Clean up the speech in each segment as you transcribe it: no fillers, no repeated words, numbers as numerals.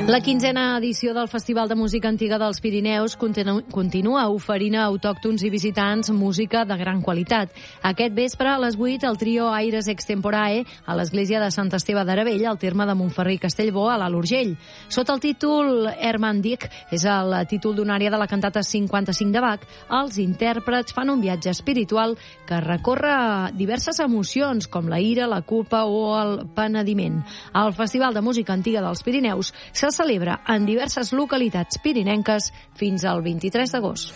La 15a edició del Festival de Música Antiga dels Pirineus continua oferint a autòctons i visitants música de gran qualitat. Aquest vespre a les 8 el trio Aires Extemporae a l'església de Sant Esteve d'Aravell, al terme de Montferrer i Castellbó, a l'Alt Urgell. Sota el títol Hermandik, és el títol d'una àrea de la cantata 55 de Bach, els intèrprets fan un viatge espiritual que recorre diverses emocions com la ira, la culpa o el penediment. El Festival de Música Antiga dels Pirineus se celebra en diverses localitats pirinenques fins al 23 d'agost.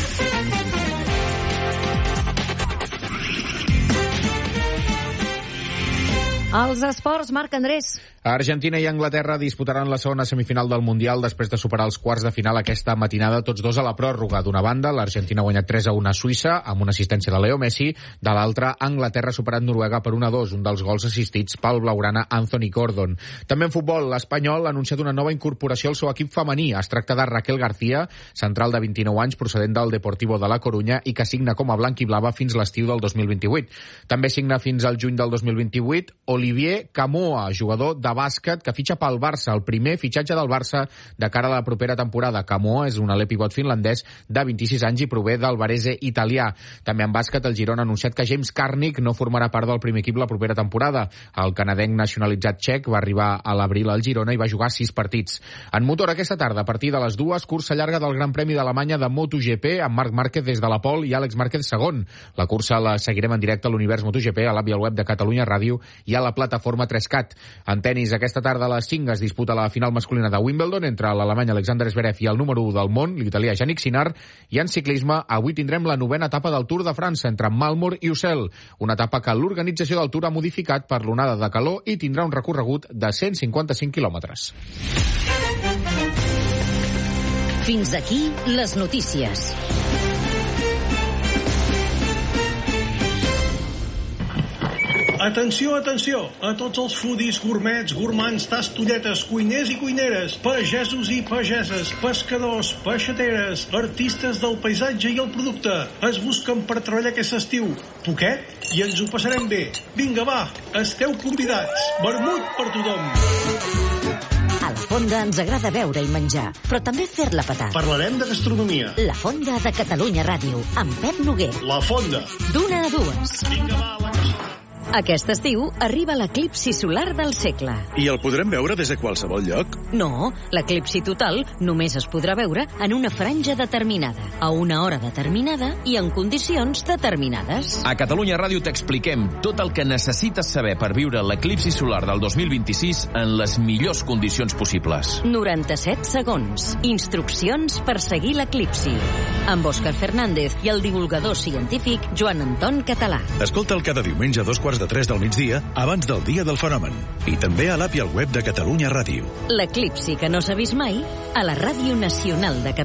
Els esports, Marc Andrés. Argentina i Anglaterra disputaran la segona semifinal del Mundial després de superar els quarts de final aquesta matinada, tots dos a la pròrroga. D'una banda, l'Argentina ha guanyat 3-1 a Suïssa, amb una assistència de Leo Messi. De l'altra, Anglaterra ha superat Noruega per 1-2, un dels gols assistits pel blaugrana Anthony Gordon. També en futbol, l'Espanyol ha anunciat una nova incorporació al seu equip femení. Es tracta de Raquel García, central de 29 anys, procedent del Deportivo de la Corunya i que signa com a blanc i blava fins l'estiu del 2028. També signa fins al juny del 2028 Olivier Camoa, jugador de bàsquet que fitxa pel Barça, el primer fitxatge del Barça de cara a la propera temporada. Camoa és un alè pivot finlandès de 26 anys i prové del Varese italià. També en bàsquet, el Girona ha anunciat que James Karnik no formarà part del primer equip la propera temporada. El canadenc nacionalitzat txec va arribar a l'abril al Girona i va jugar 6 partits. En motor aquesta tarda, a partir de les 2, cursa llarga del Gran Premi d'Alemanya de MotoGP amb Marc Márquez des de la pole i Àlex Márquez segon. La cursa la seguirem en directe a l'Univers MotoGP, a l'app i al web de Catalunya Ràdio i a la plataforma 3CAT. En tenis, aquesta tarda a les 5 es disputa la final masculina de Wimbledon entre l'alemany Alexander Zverev i el número 1 del món, l'italià Jannik Sinner, i en ciclisme avui tindrem la 9a etapa del Tour de França entre Malmort i Ussel, una etapa que l'organització del Tour ha modificat per l'onada de calor i tindrà un recorregut de 155 quilòmetres. Fins aquí les notícies. Atenció, atenció, a tots els foodies, gourmets, gourmands, tastolletes, cuiners i cuineres, pagesos i pageses, pescadors, peixateres, artistes del paisatge i el producte. Es busquen per treballar aquest estiu. Poquet i ens ho passarem bé. Vinga, va, esteu convidats. Vermut per tothom. A la Fonda ens agrada beure i menjar, però també fer-la petar. Parlarem de gastronomia. La Fonda de Catalunya Ràdio, amb Pep Noguer. La Fonda. D'una a 2. Vinga, va, la caixa. Aquest estiu arriba l'eclipsi solar del segle. I el podrem veure des de qualsevol lloc? No, l'eclipsi total només es podrà veure en una franja determinada, a una hora determinada i en condicions determinades. A Catalunya Ràdio t'expliquem tot el que necessites saber per viure l'eclipsi solar del 2026 en les millors condicions possibles. 97 segons. Instruccions per seguir l'eclipsi. Amb Òscar Fernández i el divulgador científic Joan Anton Català. Escolta'l cada diumenge a 2:45 del migdia, abans del dia del fenomen. I també a l'app i al web de Catalunya Ràdio. L'eclipsi que no s'ha vist mai a la Ràdio Nacional de Catalunya.